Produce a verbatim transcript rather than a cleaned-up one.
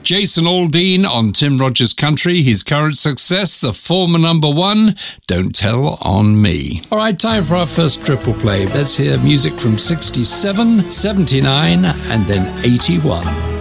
Jason Aldean on Tim Rogers Country. His current success, the former number one, Don't Tell on Me. All right, time for our first triple play. Let's hear music from sixty-seven, seventy-nine, and then eighty-one.